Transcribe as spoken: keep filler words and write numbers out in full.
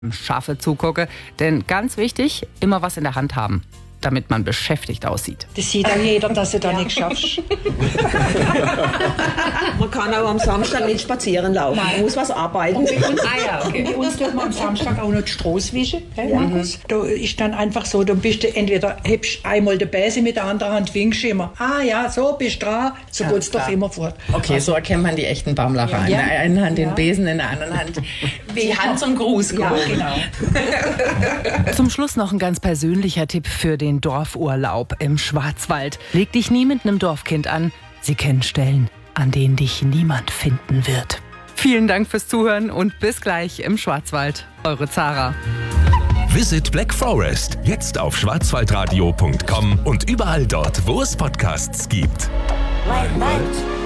Schafe zugucke. Denn ganz wichtig, immer was in der Hand haben, damit man beschäftigt aussieht. Das sieht auch jeder, dass du da nicht schaffst. Man kann auch am Samstag nicht spazieren laufen. Nein. Man muss was arbeiten. Und bei uns, ah, ja, okay. Bei uns tut man am Samstag auch noch die Straße wischen, gell, Markus? Da ist dann einfach so, du bist du entweder hebst einmal den Bäse mit der anderen Hand, winkst immer. Ah ja, so bist du dran, so geht's doch immer fort. Okay, so erkennt man die echten Baumlacher. Ja. In der einen Hand Ja. den Besen, in der anderen Hand die Hand zum Gruß. Ja, genau. Zum Schluss noch ein ganz persönlicher Tipp für den Dorfurlaub im Schwarzwald. Leg dich nie mit einem Dorfkind an. Sie kennen Stellen, an denen dich niemand finden wird. Vielen Dank fürs Zuhören und bis gleich im Schwarzwald. Eure Zara. Visit Black Forest, jetzt auf schwarzwaldradio punkt com und überall dort, wo es Podcasts gibt. Like that.